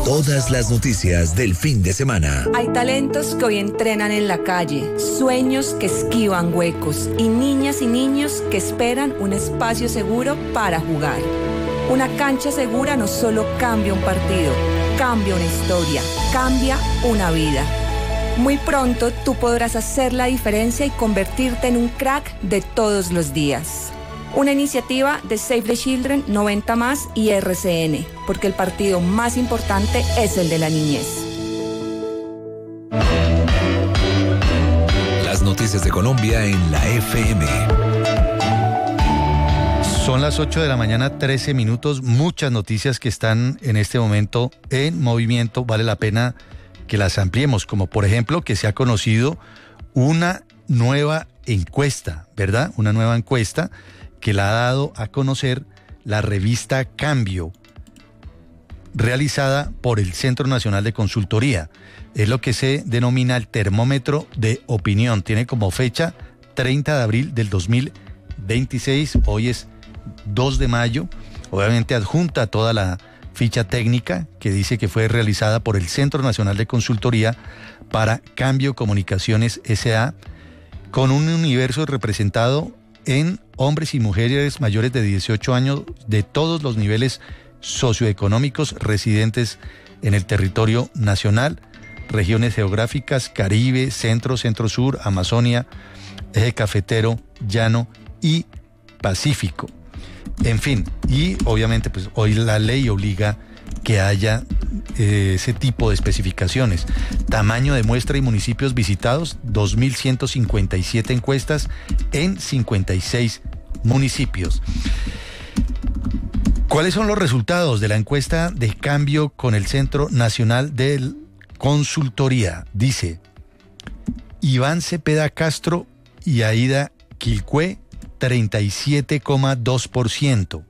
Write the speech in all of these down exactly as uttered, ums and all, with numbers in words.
Todas las noticias del fin de semana. Hay talentos que hoy entrenan en la calle, sueños que esquivan huecos y niñas y niños que esperan un espacio seguro para jugar. Una cancha segura no solo cambia un partido, cambia una historia, cambia una vida. Muy pronto tú podrás hacer la diferencia y convertirte en un crack de todos los días. Una iniciativa de Save the Children, noventa más y R C N, porque el partido más importante es el de la niñez. Las noticias de Colombia en la F M. Son las ocho de la mañana, trece minutos, muchas noticias que están en este momento en movimiento, vale la pena que las ampliemos, como por ejemplo que se ha conocido una nueva encuesta, ¿verdad? Una nueva encuesta que la ha dado a conocer la revista Cambio, realizada por el Centro Nacional de Consultoría. Es lo que se denomina el termómetro de opinión. Tiene como fecha treinta de abril del dos mil veintiséis, hoy es dos de mayo. Obviamente adjunta toda la ficha técnica que dice que fue realizada por el Centro Nacional de Consultoría para Cambio Comunicaciones S A, con un universo representado en hombres y mujeres mayores de dieciocho años de todos los niveles socioeconómicos residentes en el territorio nacional, regiones geográficas, Caribe, Centro, Centro-Sur, Amazonia, Eje Cafetero, Llano y Pacífico. En fin, y obviamente pues hoy la ley obliga que haya eh, ese tipo de especificaciones. Tamaño de muestra y municipios visitados, dos mil ciento cincuenta y siete encuestas en cincuenta y seis municipios. ¿Cuáles son los resultados de la encuesta de Cambio con el Centro Nacional de Consultoría? Dice, Iván Cepeda Castro y Aida Quilcué, treinta y siete coma dos por ciento.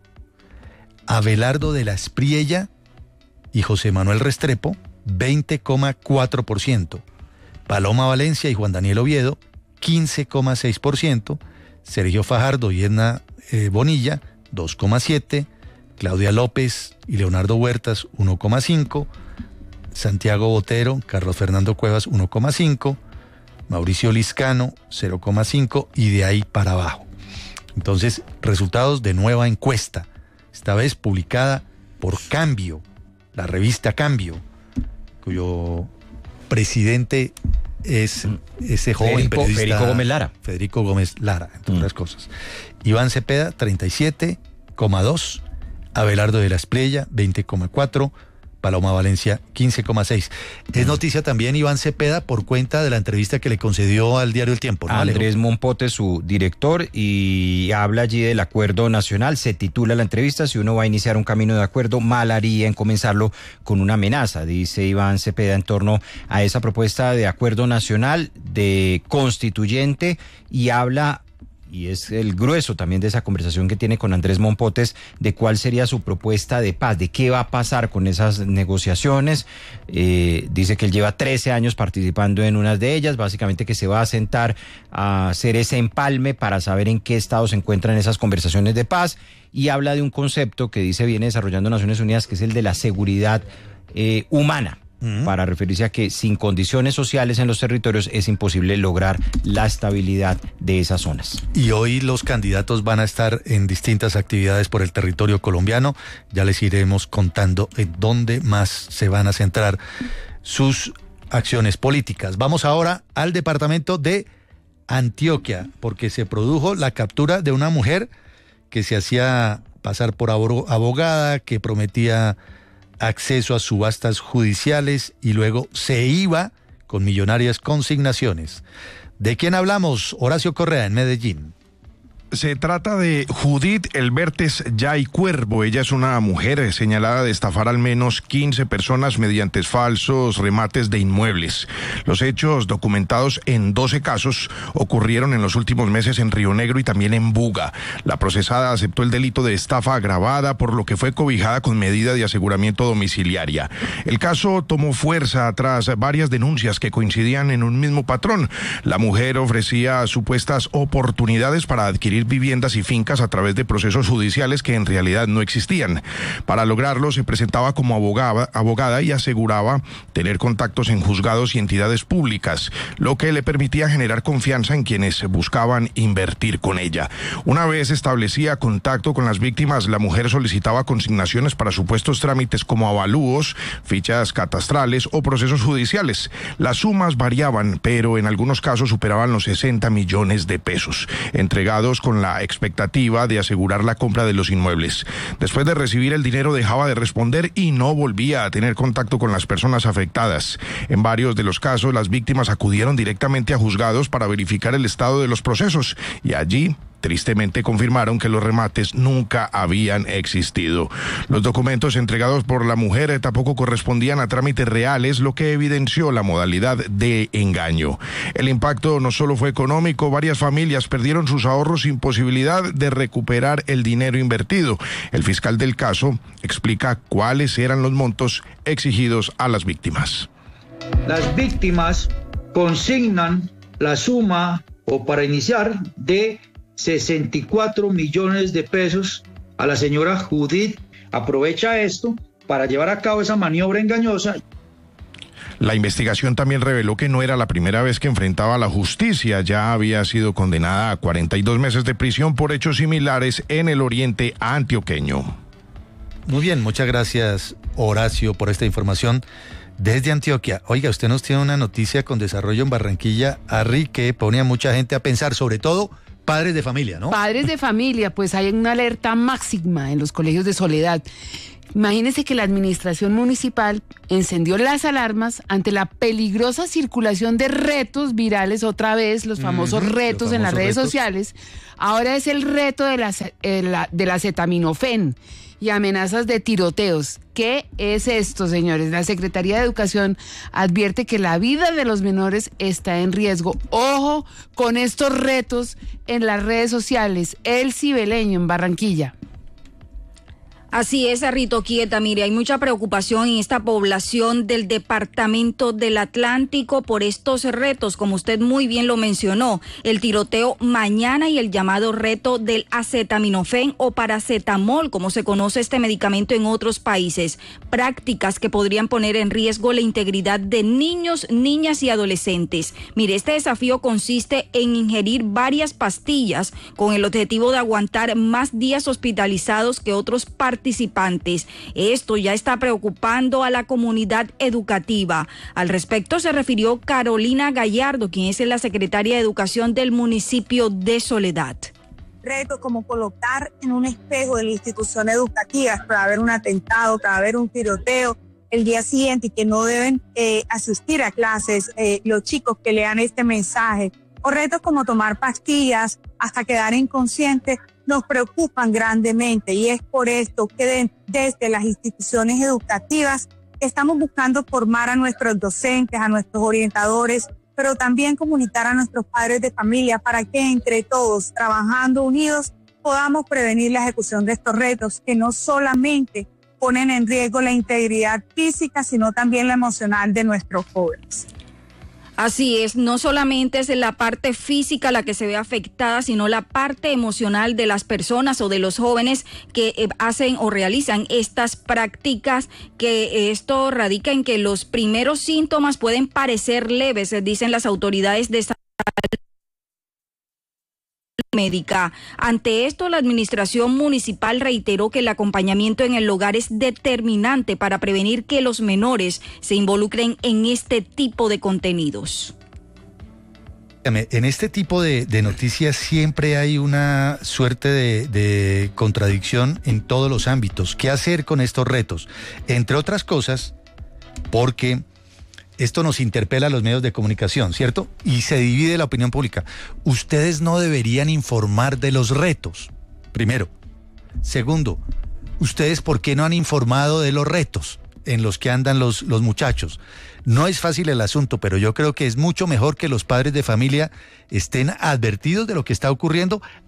Abelardo de la Espriella y José Manuel Restrepo, veinte coma cuatro por ciento. Paloma Valencia y Juan Daniel Oviedo, quince coma seis por ciento. Sergio Fajardo y Edna eh, Bonilla, dos coma siete por ciento. Claudia López y Leonardo Huertas, uno coma cinco por ciento. Santiago Botero, Carlos Fernando Cuevas, uno coma cinco por ciento. Mauricio Liscano, cero coma cinco por ciento. Y de ahí para abajo. Entonces, resultados de nueva encuesta, esta vez publicada por Cambio, la revista Cambio, cuyo presidente es ese joven Federico, periodista Federico Gómez Lara. Federico Gómez Lara, entre mm. otras cosas. Iván Cepeda, treinta y siete coma dos, Abelardo de la Espriella, veinte coma cuatro, Paloma Valencia, quince coma seis. Es noticia también Iván Cepeda por cuenta de la entrevista que le concedió al diario El Tiempo, ¿no, Alejo? Andrés Mompote, su director, y habla allí del acuerdo nacional. Se titula la entrevista: si uno va a iniciar un camino de acuerdo, mal haría en comenzarlo con una amenaza, dice Iván Cepeda en torno a esa propuesta de acuerdo nacional de constituyente, y habla, y es el grueso también de esa conversación que tiene con Andrés Mompotes, de cuál sería su propuesta de paz, de qué va a pasar con esas negociaciones. Eh, dice que él lleva trece años participando en unas de ellas, básicamente que se va a sentar a hacer ese empalme para saber en qué estado se encuentran esas conversaciones de paz, y habla de un concepto que dice viene desarrollando Naciones Unidas, que es el de la seguridad eh, humana, para referirse a que sin condiciones sociales en los territorios es imposible lograr la estabilidad de esas zonas. Y hoy los candidatos van a estar en distintas actividades por el territorio colombiano. Ya les iremos contando en dónde más se van a centrar sus acciones políticas. Vamos ahora al departamento de Antioquia, porque se produjo la captura de una mujer que se hacía pasar por abogada, que prometía acceso a subastas judiciales y luego se iba con millonarias consignaciones. ¿De quién hablamos? Horacio Correa, en Medellín. Se trata de Judith Elbertes Yay Cuervo. Ella es una mujer señalada de estafar al menos quince personas mediante falsos remates de inmuebles. Los hechos documentados en doce casos ocurrieron en los últimos meses en Río Negro y también en Buga. La procesada aceptó el delito de estafa agravada, por lo que fue cobijada con medida de aseguramiento domiciliaria. El caso tomó fuerza tras varias denuncias que coincidían en un mismo patrón. La mujer ofrecía supuestas oportunidades para adquirir construir viviendas y fincas a través de procesos judiciales que en realidad no existían. Para lograrlo se presentaba como abogada, abogada y aseguraba tener contactos en juzgados y entidades públicas, lo que le permitía generar confianza en quienes buscaban invertir con ella. Una vez establecía contacto con las víctimas, la mujer solicitaba consignaciones para supuestos trámites como avalúos, fichas catastrales o procesos judiciales. Las sumas variaban, pero en algunos casos superaban los sesenta millones de pesos, entregados con la expectativa de asegurar la compra de los inmuebles. Después de recibir el dinero dejaba de responder y no volvía a tener contacto con las personas afectadas. En varios de los casos, las víctimas acudieron directamente a juzgados para verificar el estado de los procesos y allí tristemente confirmaron que los remates nunca habían existido. Los documentos entregados por la mujer tampoco correspondían a trámites reales, lo que evidenció la modalidad de engaño. El impacto no solo fue económico, varias familias perdieron sus ahorros sin posibilidad de recuperar el dinero invertido. El fiscal del caso explica cuáles eran los montos exigidos a las víctimas. Las víctimas consignan la suma, o para iniciar, de sesenta y cuatro millones de pesos a la señora Judith. Aprovecha esto para llevar a cabo esa maniobra engañosa. La investigación también reveló que no era la primera vez que enfrentaba a la justicia. Ya había sido condenada a cuarenta y dos meses de prisión por hechos similares en el oriente antioqueño. Muy bien, muchas gracias, Horacio, por esta información desde Antioquia. Oiga, usted nos tiene una noticia con desarrollo en Barranquilla, Arri, que pone a mucha gente a pensar, sobre todo padres de familia, ¿no? Padres de familia, pues hay una alerta máxima en los colegios de Soledad. Imagínense que la administración municipal encendió las alarmas ante la peligrosa circulación de retos virales, otra vez, los famosos uh-huh, retos los famosos en las redes retos. sociales. Ahora es el reto de la, la, del acetaminofén y amenazas de tiroteos. ¿Qué es esto, señores? La Secretaría de Educación advierte que la vida de los menores está en riesgo. Ojo con estos retos en las redes sociales. El Cibeleño en Barranquilla. Así es, Rito Quieta. Mire, hay mucha preocupación en esta población del departamento del Atlántico por estos retos, como usted muy bien lo mencionó, el tiroteo mañana y el llamado reto del acetaminofén o paracetamol, como se conoce este medicamento en otros países. Prácticas que podrían poner en riesgo la integridad de niños, niñas y adolescentes. Mire, este desafío consiste en ingerir varias pastillas con el objetivo de aguantar más días hospitalizados que otros participantes. participantes. Esto ya está preocupando a la comunidad educativa. Al respecto se refirió Carolina Gallardo, quien es la secretaria de Educación del municipio de Soledad. Retos como colocar en un espejo de la institución educativa para ver un atentado, para ver un tiroteo el día siguiente y que no deben eh, asistir a clases, eh, los chicos que lean este mensaje, o retos como tomar pastillas hasta quedar inconsciente, nos preocupan grandemente y es por esto que de, desde las instituciones educativas estamos buscando formar a nuestros docentes, a nuestros orientadores, pero también comunicar a nuestros padres de familia para que entre todos, trabajando unidos, podamos prevenir la ejecución de estos retos que no solamente ponen en riesgo la integridad física, sino también la emocional de nuestros jóvenes. Así es, no solamente es la parte física la que se ve afectada, sino la parte emocional de las personas o de los jóvenes que eh, hacen o realizan estas prácticas, que esto radica en que los primeros síntomas pueden parecer leves, dicen las autoridades de salud médica. Ante esto, la administración municipal reiteró que el acompañamiento en el hogar es determinante para prevenir que los menores se involucren en este tipo de contenidos. En este tipo de, de noticias siempre hay una suerte de, de contradicción en todos los ámbitos. ¿Qué hacer con estos retos? Entre otras cosas, porque esto nos interpela a los medios de comunicación, ¿cierto? Y se divide la opinión pública. Ustedes no deberían informar de los retos, primero. Segundo, ¿ustedes por qué no han informado de los retos en los que andan los, los muchachos? No es fácil el asunto, pero yo creo que es mucho mejor que los padres de familia estén advertidos de lo que está ocurriendo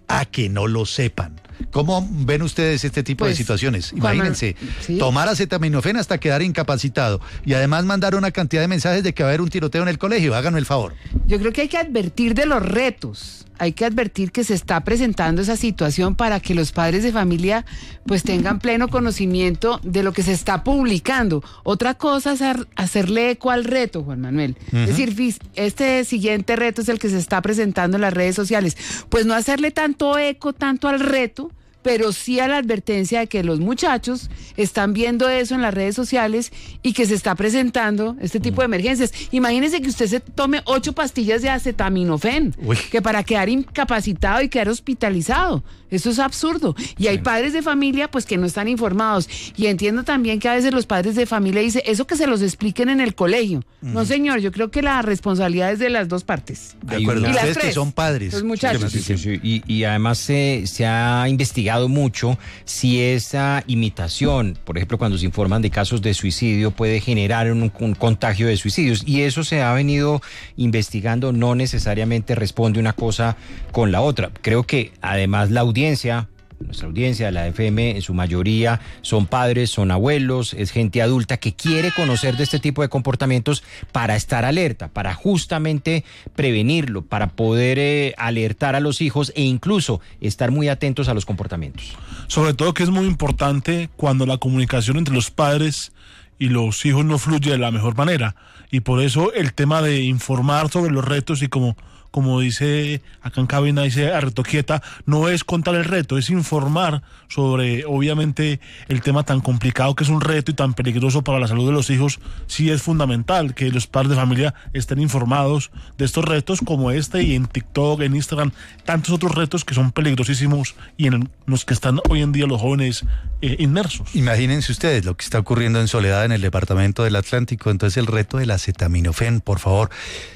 a que no lo sepan. ¿Cómo ven ustedes este tipo Pues, de situaciones? Juan, Imagínense, sí. tomar acetaminofén hasta quedar incapacitado y además mandar una cantidad de mensajes de que va a haber un tiroteo en el colegio. Háganme el favor. Yo creo que hay que advertir de los retos, hay que advertir que se está presentando esa situación para que los padres de familia pues tengan pleno conocimiento de lo que se está publicando. Otra cosa es hacer, hacerle eco al reto, Juan Manuel. Uh-huh. Es decir, este siguiente reto es el que se está presentando en las redes sociales. Pues no hacerle tanto eco, tanto al reto, pero sí a la advertencia de que los muchachos están viendo eso en las redes sociales y que se está presentando este tipo de emergencias. Imagínese que usted se tome ocho pastillas de acetaminofén, Uy. que para quedar incapacitado y quedar hospitalizado. Eso es absurdo. Y hay padres de familia pues que no están informados. Y entiendo también que a veces los padres de familia dicen, eso que se los expliquen en el colegio. Mm. No, señor, yo creo que la responsabilidad es de las dos partes. De acuerdo, y ustedes las tres, que son padres. Los muchachos. Sí, sí, sí. Y, y además se, se ha investigado mucho si esa imitación, por ejemplo, cuando se informan de casos de suicidio, puede generar un, un contagio de suicidios. Y eso se ha venido investigando, no necesariamente responde una cosa con la otra. Creo que además la audiencia, nuestra audiencia, la F M, en su mayoría son padres, son abuelos, es gente adulta que quiere conocer de este tipo de comportamientos para estar alerta, para justamente prevenirlo, para poder eh, alertar a los hijos e incluso estar muy atentos a los comportamientos. Sobre todo que es muy importante cuando la comunicación entre los padres y los hijos no fluye de la mejor manera, y por eso el tema de informar sobre los retos y como como dice acá en cabina, dice a Reto Quieta, no es contar el reto, es informar sobre, obviamente, el tema tan complicado que es un reto y tan peligroso para la salud de los hijos. Sí es fundamental que los padres de familia estén informados de estos retos como este, y en TikTok, en Instagram, tantos otros retos que son peligrosísimos y en los que están hoy en día los jóvenes eh, inmersos. Imagínense ustedes lo que está ocurriendo en Soledad, en el departamento del Atlántico. Entonces el reto del acetaminofén, por favor.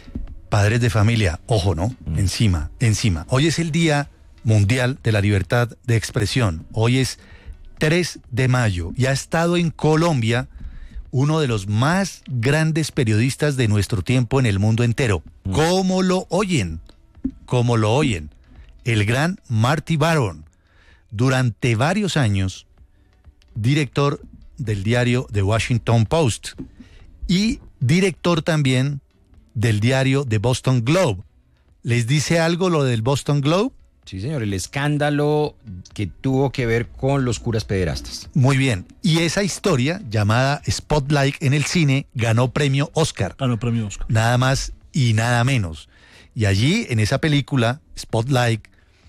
Padres de familia, ojo, ¿no? Mm. Encima, encima. Hoy es el Día Mundial de la Libertad de Expresión. Hoy es tres de mayo y ha estado en Colombia uno de los más grandes periodistas de nuestro tiempo en el mundo entero. Mm. ¿Cómo lo oyen? ¿Cómo lo oyen? El gran Marty Baron, durante varios años, director del diario The Washington Post y director también del diario The Boston Globe. ¿Les dice algo lo del Boston Globe? Sí, señor, el escándalo que tuvo que ver con los curas pederastas. Muy bien, y esa historia llamada Spotlight en el cine ganó premio Oscar. Ganó premio Oscar. Nada más y nada menos. Y allí, en esa película, Spotlight,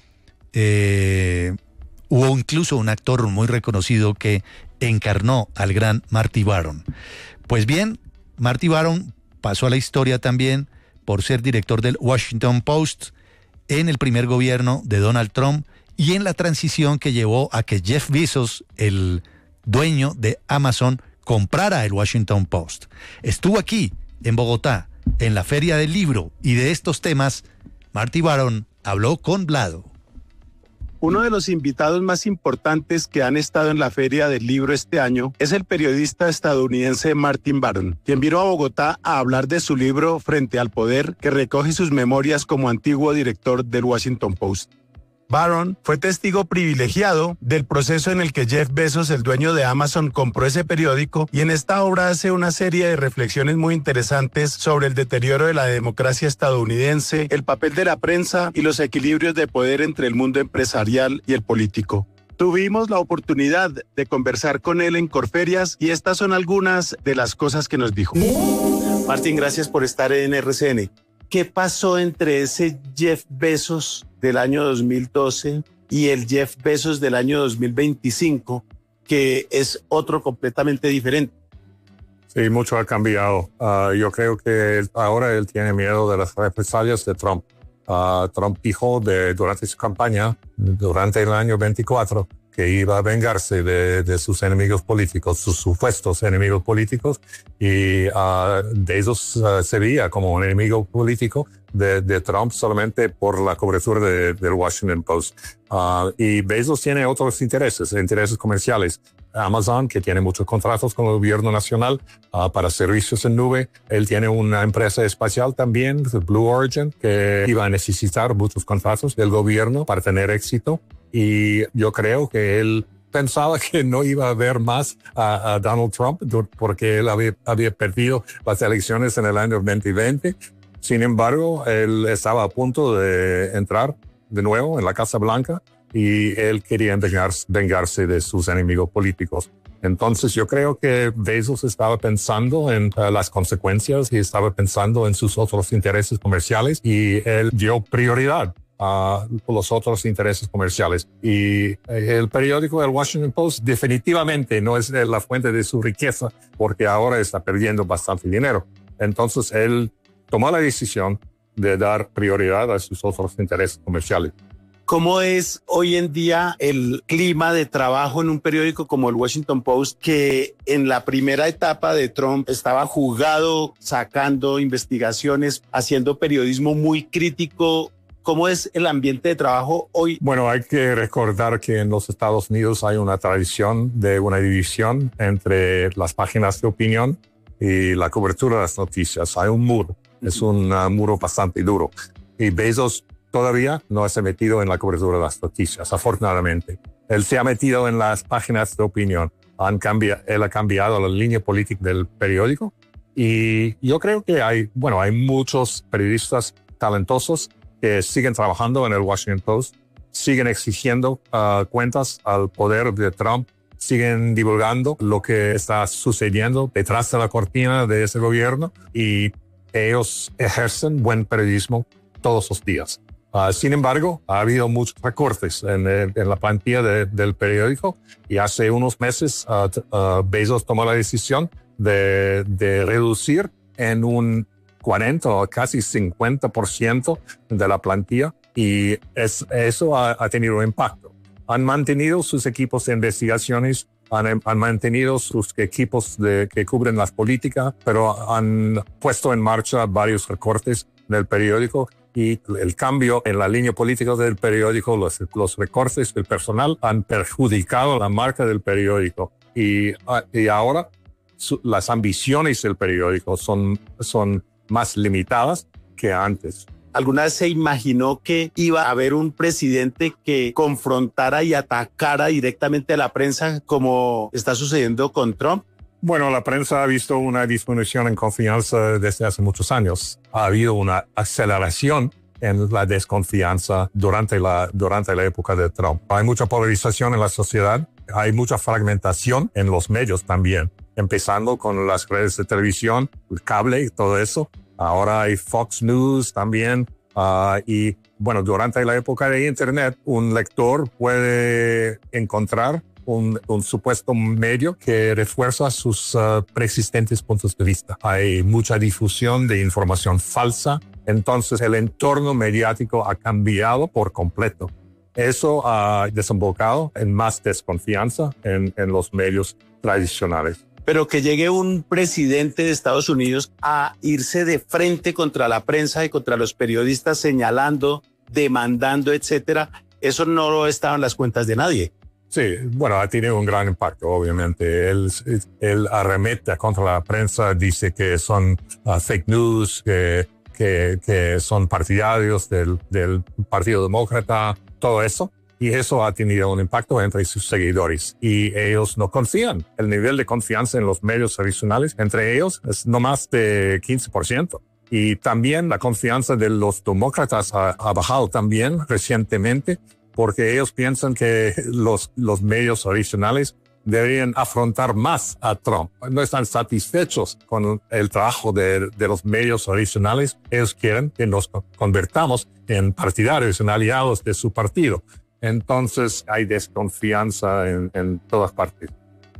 eh, hubo incluso un actor muy reconocido que encarnó al gran Marty Baron. Pues bien, Marty Baron pasó a la historia también por ser director del Washington Post en el primer gobierno de Donald Trump y en la transición que llevó a que Jeff Bezos, el dueño de Amazon, comprara el Washington Post. Estuvo aquí, en Bogotá, en la Feria del Libro, y de estos temas, Marty Baron habló con Vlado. Uno de los invitados más importantes que han estado en la Feria del Libro este año es el periodista estadounidense Martin Baron, quien vino a Bogotá a hablar de su libro Frente al Poder, que recoge sus memorias como antiguo director del Washington Post. Baron fue testigo privilegiado del proceso en el que Jeff Bezos, el dueño de Amazon, compró ese periódico, y en esta obra hace una serie de reflexiones muy interesantes sobre el deterioro de la democracia estadounidense, el papel de la prensa y los equilibrios de poder entre el mundo empresarial y el político. Tuvimos la oportunidad de conversar con él en Corferias y estas son algunas de las cosas que nos dijo. Martín, gracias por estar en R C N. ¿Qué pasó entre ese Jeff Bezos del año dos mil doce y el Jeff Bezos del año dos mil veinticinco, que es otro completamente diferente? Sí, mucho ha cambiado. Uh, yo creo que él, ahora él tiene miedo de las represalias de Trump. Uh, Trump dijo de, durante su campaña, durante el año veinticuatro, que iba a vengarse de, de sus enemigos políticos, sus supuestos enemigos políticos, y uh, de ellos uh, se veía como un enemigo político de, de Trump solamente por la cobertura de, del Washington Post. Uh, y Bezos tiene otros intereses, intereses comerciales. Amazon, que tiene muchos contratos con el gobierno nacional uh, para servicios en nube. Él tiene una empresa espacial también, Blue Origin, que iba a necesitar muchos contratos del gobierno para tener éxito. Y yo creo que él pensaba que no iba a ver más a, a Donald Trump porque él había, había perdido las elecciones en el año veinte veinte. Sin embargo, él estaba a punto de entrar de nuevo en la Casa Blanca y él quería vengarse, vengarse de sus enemigos políticos. Entonces yo creo que Bezos estaba pensando en uh, las consecuencias y estaba pensando en sus otros intereses comerciales y él dio prioridad a los otros intereses comerciales. Y el periódico El Washington Post definitivamente no es la fuente de su riqueza porque ahora está perdiendo bastante dinero. Entonces él tomó la decisión de dar prioridad a sus otros intereses comerciales. ¿Cómo es hoy en día el clima de trabajo en un periódico como el Washington Post, que en la primera etapa de Trump estaba jugado, sacando investigaciones, haciendo periodismo muy crítico? ¿Cómo es el ambiente de trabajo hoy? Bueno, hay que recordar que en los Estados Unidos hay una tradición de una división entre las páginas de opinión y la cobertura de las noticias. Hay un muro, es un uh, muro bastante duro. Y Bezos todavía no se ha metido en la cobertura de las noticias, afortunadamente. Él se ha metido en las páginas de opinión. Han cambiado, él ha cambiado la línea política del periódico. Y yo creo que hay, bueno, hay muchos periodistas talentosos que siguen trabajando en el Washington Post, siguen exigiendo uh, cuentas al poder de Trump, siguen divulgando lo que está sucediendo detrás de la cortina de ese gobierno y ellos ejercen buen periodismo todos los días. Uh, sin embargo, ha habido muchos recortes en, el, en la plantilla de, del periódico y hace unos meses uh, uh, Bezos tomó la decisión de, de reducir en un cuarenta o casi cincuenta por ciento de la plantilla y es, eso ha, ha tenido un impacto. Han mantenido sus equipos de investigaciones, han, han mantenido sus equipos de, que cubren las políticas, pero han puesto en marcha varios recortes del periódico y el cambio en la línea política del periódico, los, los recortes del personal han perjudicado la marca del periódico y, y ahora su, las ambiciones del periódico son, son más limitadas que antes. ¿Alguna vez se imaginó que iba a haber un presidente que confrontara y atacara directamente a la prensa como está sucediendo con Trump? Bueno, la prensa ha visto una disminución en confianza desde hace muchos años. Ha habido una aceleración en la desconfianza durante la, durante la época de Trump. Hay mucha polarización en la sociedad, hay mucha fragmentación en los medios también, empezando con las redes de televisión, el cable y todo eso. Ahora hay Fox News también. Uh, y bueno, durante la época de Internet, un lector puede encontrar un, un supuesto medio que refuerza sus uh, preexistentes puntos de vista. Hay mucha difusión de información falsa. Entonces el entorno mediático ha cambiado por completo. Eso ha desembocado en más desconfianza en, en los medios tradicionales. Pero que llegue un presidente de Estados Unidos a irse de frente contra la prensa y contra los periodistas señalando, demandando, etcétera, eso no lo estaba en las cuentas de nadie. Sí, bueno, ha tenido un gran impacto, obviamente. Él, él arremete contra la prensa, dice que son uh, fake news, que, que, que son partidarios del, del Partido Demócrata, todo eso. Y eso ha tenido un impacto entre sus seguidores. Y ellos no confían. El nivel de confianza en los medios tradicionales entre ellos es no más de quince por ciento. Y también la confianza de los demócratas ha, ha bajado también recientemente porque ellos piensan que los, los medios tradicionales deberían afrontar más a Trump. No están satisfechos con el trabajo de, de los medios tradicionales. Ellos quieren que nos convertamos en partidarios, en aliados de su partido. Entonces hay desconfianza en, en todas partes.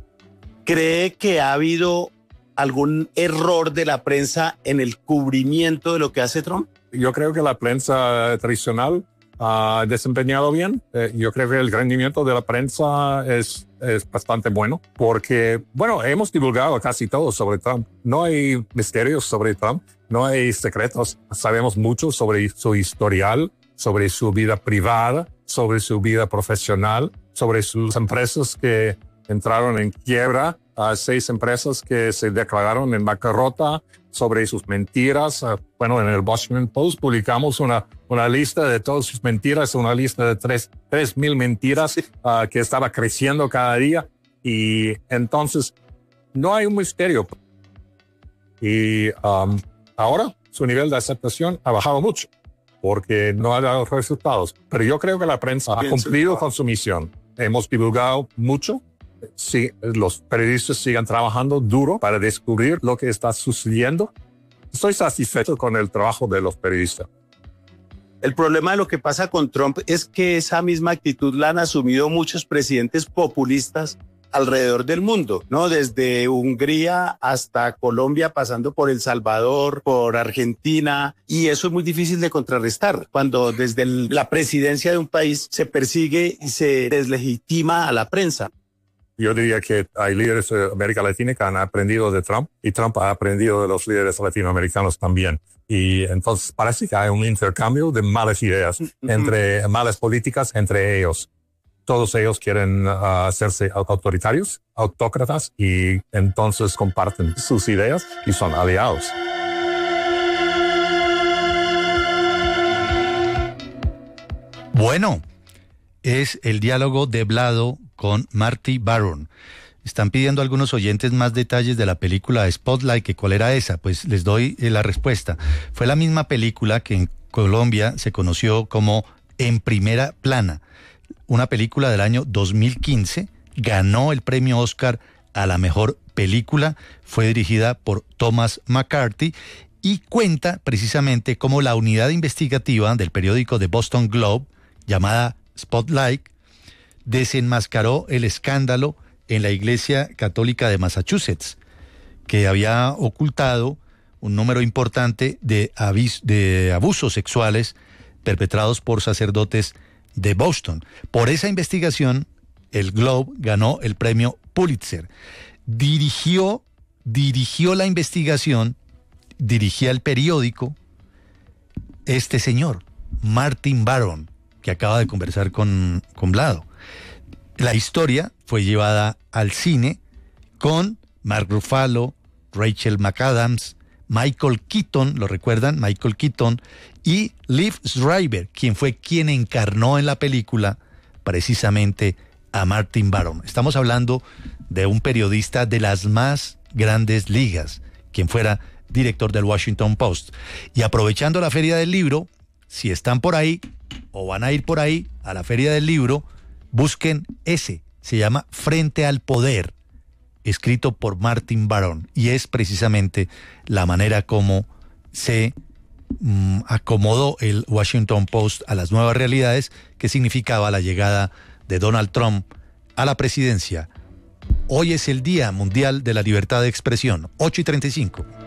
¿Cree que ha habido algún error de la prensa en el cubrimiento de lo que hace Trump? Yo creo que la prensa tradicional ha desempeñado bien. Eh, yo creo que el rendimiento de la prensa es, es bastante bueno porque, bueno, hemos divulgado casi todo sobre Trump. No hay misterios sobre Trump, no hay secretos. Sabemos mucho sobre su historial, sobre su vida privada, sobre su vida profesional, sobre sus empresas que, entraron en quiebra a seis empresas que se declararon en bancarrota sobre sus mentiras. Uh, bueno, en el Washington Post publicamos una, una lista de todas sus mentiras, una lista de tres, tres mil mentiras uh, que estaba creciendo cada día. Y entonces no hay un misterio. Y um, ahora su nivel de aceptación ha bajado mucho porque no ha dado resultados. Pero yo creo que la prensa ha cumplido con su misión. Hemos divulgado mucho. Sí, los periodistas sigan trabajando duro para descubrir lo que está sucediendo. Estoy satisfecho con el trabajo de los periodistas. El problema de lo que pasa con Trump es que esa misma actitud la han asumido muchos presidentes populistas alrededor del mundo, ¿no? Desde Hungría hasta Colombia, pasando por El Salvador, por Argentina, y eso es muy difícil de contrarrestar cuando desde el, la presidencia de un país se persigue y se deslegitima a la prensa. Yo diría que hay líderes de América Latina que han aprendido de Trump y Trump ha aprendido de los líderes latinoamericanos también. Y entonces parece que hay un intercambio de malas ideas, uh-huh. entre malas políticas entre ellos. Todos ellos quieren uh, hacerse autoritarios, autócratas, y entonces comparten sus ideas y son aliados. Bueno, es el diálogo de Blado con Marty Baron. Están pidiendo algunos oyentes más detalles de la película Spotlight, que cuál era esa. Pues les doy eh, la respuesta. Fue la misma película que en Colombia se conoció como En Primera Plana. Una película del año dos mil quince, ganó el premio Oscar a la mejor película, fue dirigida por Thomas McCarthy y cuenta precisamente cómo la unidad investigativa del periódico The Boston Globe, llamada Spotlight, desenmascaró el escándalo en la Iglesia Católica de Massachusetts, que había ocultado un número importante de, avis- de abusos sexuales perpetrados por sacerdotes de Boston. Por esa investigación, el Globe ganó el premio Pulitzer. Dirigió, dirigió la investigación, dirigía el periódico, este señor, Martin Baron, que acaba de conversar con, con Blado. La historia fue llevada al cine con Mark Ruffalo, Rachel McAdams, Michael Keaton, ¿lo recuerdan? Michael Keaton y Liv Schreiber, quien fue quien encarnó en la película precisamente a Martin Baron. Estamos hablando de un periodista de las más grandes ligas, quien fuera director del Washington Post. Y aprovechando la Feria del Libro, si están por ahí o van a ir por ahí a la Feria del Libro, busquen ese, se llama Frente al Poder, escrito por Martin Baron, y es precisamente la manera como se mm, acomodó el Washington Post a las nuevas realidades que significaba la llegada de Donald Trump a la presidencia. Hoy es el Día Mundial de la Libertad de Expresión, ocho y treinta y cinco.